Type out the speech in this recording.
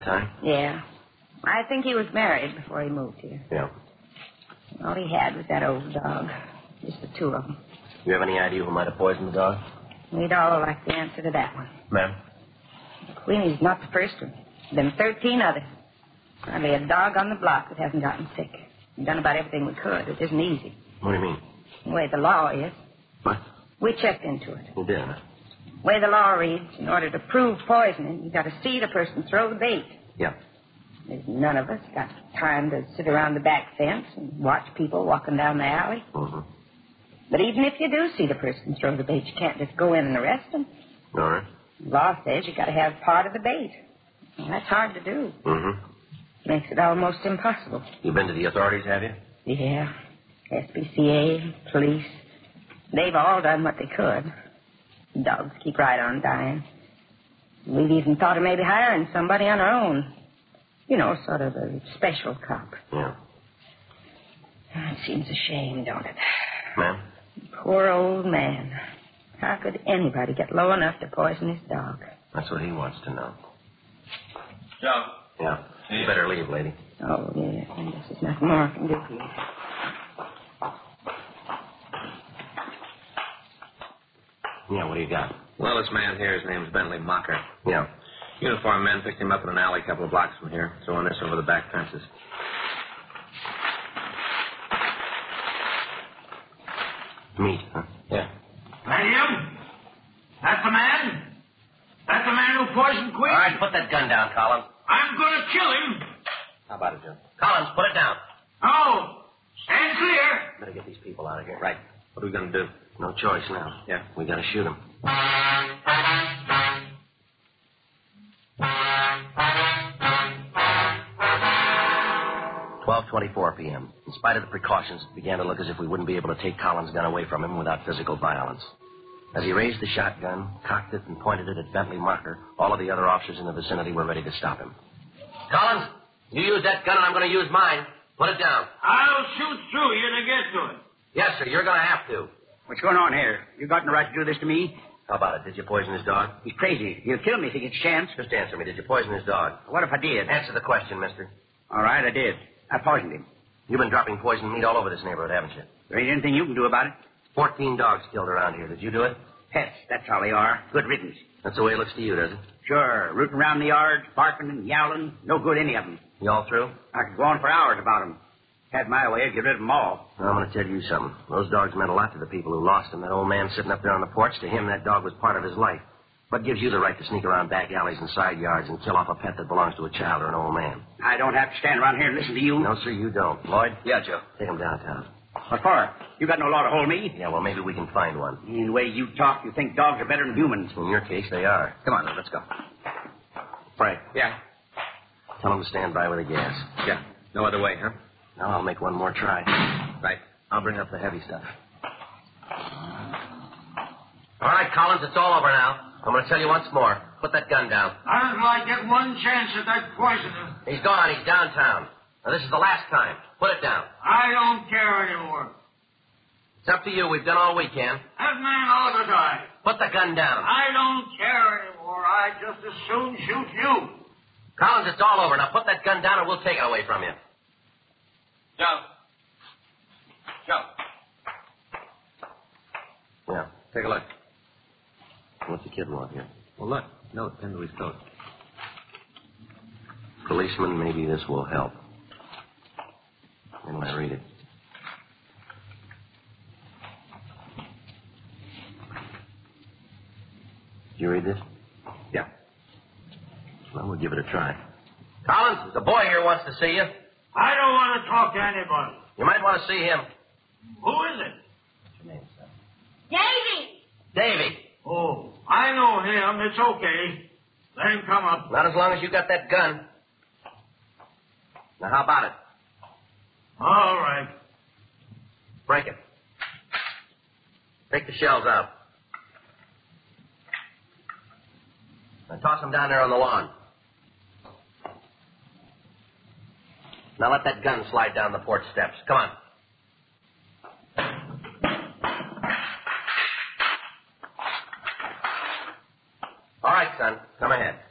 Time? Yeah. I think he was married before he moved here. Yeah. All he had was that old dog. Just the two of them. You have any idea who might have poisoned the dog? We'd all like the answer to that one. Ma'am? Queenie's not the first one. There's been 13 others. Hardly a dog on the block that hasn't gotten sick. We've done about everything we could. It isn't easy. What do you mean? The way the law is. What? We checked into it. You did, huh? The way the law reads, in order to prove poisoning, you've got to see the person throw the bait. Yeah. There's none of us got time to sit around the back fence and watch people walking down the alley. Mm-hmm. But even if you do see the person throw the bait, you can't just go in and arrest them. All right. The law says you got to have part of the bait. Well, that's hard to do. Mm-hmm. Makes it almost impossible. You've been to the authorities, have you? Yeah. SPCA, police. They've all done what they could. Dogs keep right on dying. We've even thought of maybe hiring somebody on our own. You know, sort of a special cop. Yeah. It seems a shame, don't it? Ma'am? Poor old man. How could anybody get low enough to poison his dog? That's what he wants to know. Joe. Yeah. You better leave, lady. Oh, yeah. I guess there's nothing more I can do for you. Yeah, what do you got? Well, this man here, his name's Bentley Mocker. Yeah. Uniformed men picked him up in an alley a couple of blocks from here, throwing this over the back fences. Meat, huh? Yeah. That him? That's the man? That's the man who poisoned Queen? All right, put that gun down, Collins. I'm going to kill him. How about it, Joe? Collins, put it down. No. Stand clear. Better get these people out of here. Right. What are we going to do? No choice now. Yeah. We got to shoot them. 12:24 p.m. In spite of the precautions, it began to look as if we wouldn't be able to take Collins' gun away from him without physical violence. As he raised the shotgun, cocked it, and pointed it at Bentley Mocker, all of the other officers in the vicinity were ready to stop him. Collins, you use that gun and I'm going to use mine. Put it down. I'll shoot through you to get to it. Yes, sir, you're going to have to. What's going on here? You got no right to do this to me? How about it? Did you poison his dog? He's crazy. He'll kill me if he gets a chance. Just answer me. Did you poison his dog? What if I did? Answer the question, mister. All right, I did. I poisoned him. You've been dropping poisoned meat all over this neighborhood, haven't you? There ain't anything you can do about it. 14 dogs killed around here. Did you do it? Pets, that's how they are. Good riddance. That's the way it looks to you, does it? Sure, rooting around the yard, barking and yowling. No good, any of them. You all through? I could go on for hours about them. Had my way, I'd get rid of them all. Well, I'm going to tell you something. Those dogs meant a lot to the people who lost them. That old man sitting up there on the porch, to him, that dog was part of his life. What gives you the right to sneak around back alleys and side yards and kill off a pet that belongs to a child or an old man? I don't have to stand around here and listen to you. No, sir, you don't. Lloyd? Yeah, Joe. Take him downtown. What for? You got no law to hold me. Yeah, well, maybe we can find one. In the way you talk, you think dogs are better than humans. In your case, they are. Come on, let's go. Frank, Yeah. tell him to stand by with the gas. Yeah. No other way, huh? Now I'll make one more try. Right. I'll bring up the heavy stuff. All right, Collins, it's all over now. I'm going to tell you once more. Put that gun down. Until I get one chance at that poisoner. He's gone. He's downtown. Now, this is the last time. Put it down. I don't care anymore. It's up to you. We've done all we can. That man ought to die. Put the gun down. I don't care anymore. I'd just as soon shoot you. Collins, it's all over. Now put that gun down and we'll take it away from you. Joe. Joe. Yeah. Take a look. What's the kid want here? Well, look. Note pinned to his coat. Policeman, maybe this will help. When I read it. Did you read this? Yeah. Well, we'll give it a try. Collins, the boy here wants to see you. I don't want to talk to anybody. You might want to see him. Who is it? What's your name, son? Davy! Davy. Oh, I know him. It's okay. Let him come up. Not as long as you got that gun. Now, how about it? All right. Break it. Take the shells out. Now, toss them down there on the lawn. Now, let that gun slide down the porch steps. Come on. All right, son. Come ahead.